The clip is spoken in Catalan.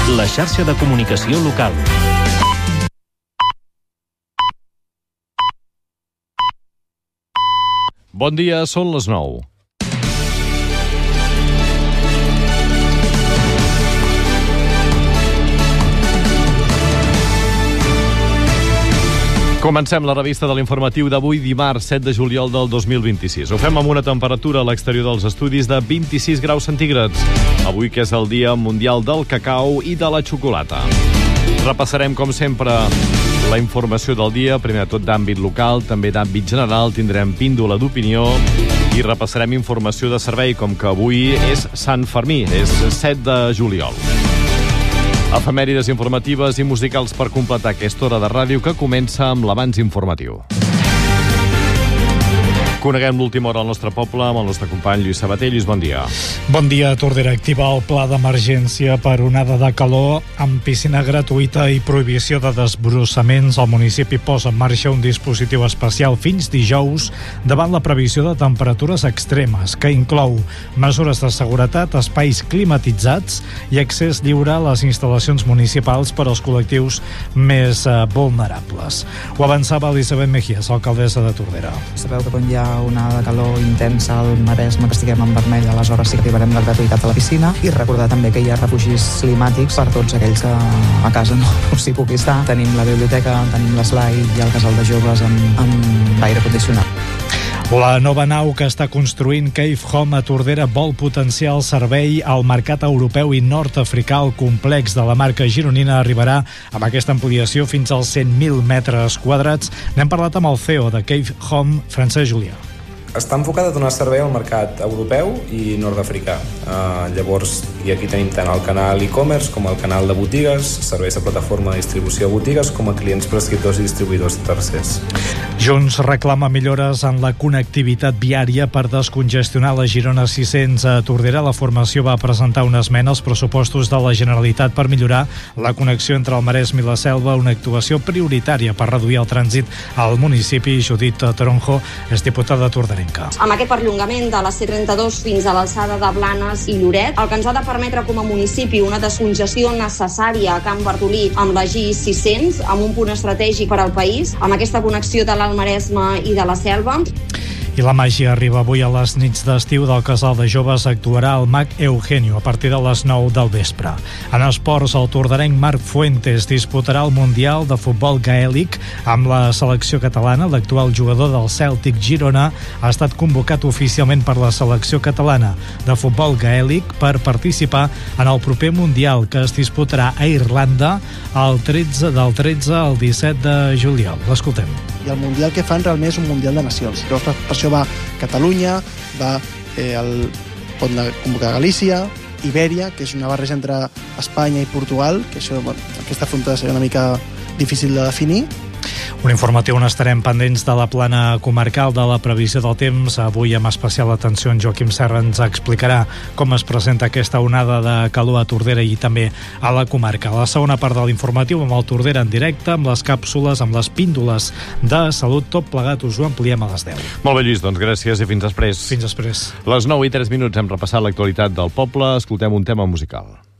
la xarxa de comunicació local. Bon dia, són les 9. Comencem la revista de l'informatiu d'avui, dimarts 7 de juliol del 2026. Ho fem amb una temperatura a l'exterior dels estudis de 26 graus centígrads. Avui que és el Dia Mundial del Cacau i de la Xocolata. Repassarem, com sempre, la informació del dia, primer de tot d'àmbit local, també d'àmbit general, tindrem píndola d'opinió i repassarem informació de servei, com que avui és Sant Fermí, és 7 de juliol. Efemèrides informatives i musicals per completar aquesta hora de ràdio que comença amb l'abans informatiu. Coneguem l'última hora al nostre poble amb el nostre company Lluís Sabater. Lluís, bon dia. Bon dia. Tordera activa el pla d'emergència per onada de calor amb piscina gratuïta i prohibició de desbrossaments. El municipi posa en marxa un dispositiu especial fins dijous davant la previsió de temperatures extremes, que inclou mesures de seguretat, espais climatitzats i accés lliure a les instal·lacions municipals per als col·lectius més vulnerables. Ho avançava Elisabet Mejías, alcaldessa de Tordera. Sabeu que quan hi ha una de calor intensa al Maresme, que estiguem en vermell, aleshores sí que activarem la gratuïtat a la piscina, i recordar també que hi ha refugis climàtics per tots aquells que a casa no s'hi pugui estar. Tenim la biblioteca, tenim l'eslai i el casal de joves amb aire condicionat. La nova nau que està construint Cave Home a Tordera vol potenciar el servei al mercat europeu i nord-africà. El complex de la marca gironina arribarà amb aquesta ampliació fins als 100.000 metres quadrats. N'hem parlat amb el CEO de Cave Home, Francesc Julià. Està enfocada a donar servei al mercat europeu i nord-africà. Llavors, i aquí tenim tant el canal e-commerce com el canal de botigues, serveis de plataforma de distribució a botigues, com a clients prescriptors i distribuïdors tercers. Junts reclama millores en la connectivitat viària per descongestionar la Girona 600 a Tordera. La formació va presentar una esmena als pressupostos de la Generalitat per millorar la connexió entre el Maresme i la Selva, una actuació prioritària per reduir el trànsit al municipi. Judit Toronjo és diputada de Tordera. Amb aquest perllongament de la C32 fins a l'alçada de Blanes i Lloret, el que ens ha de permetre com a municipi una descongestió necessària a Can Bartolí amb la G600, amb un punt estratègic per al país, amb aquesta connexió de l'Alt Maresme i de la Selva. I la màgia arriba avui a les nits d'estiu del Casal de Joves. Actuarà el mag Eugenio a partir de les 9 del vespre. En esports, el torderenc Marc Fuentes disputarà el Mundial de Futbol Gaèlic amb la selecció catalana. L'actual jugador del Cèltic Girona ha estat convocat oficialment per la selecció catalana de futbol gaèlic per participar en el proper Mundial, que es disputarà a Irlanda del 13 al 17 de juliol. L'escoltem. I el Mundial que fan realment és un Mundial de Nacions. Llavors, per això va Catalunya, va pot convocar Galícia, Ibèria, que és una barreja entre Espanya i Portugal, que això, aquesta frontera seria una mica difícil de definir. Un informatiu on estarem pendents de la plana comarcal de la previsió del temps. Avui, amb especial atenció, en Joaquim Serra ens explicarà com es presenta aquesta onada de calor a Tordera i també a la comarca. La segona part de l'informatiu amb el Tordera en directe, amb les càpsules, amb les píndoles de salut. Tot plegat us ho ampliem a les 10. Molt bé, Lluís, doncs gràcies i fins després. Fins després. Les 9:03 hem repassat l'actualitat del poble. Escoltem un tema musical.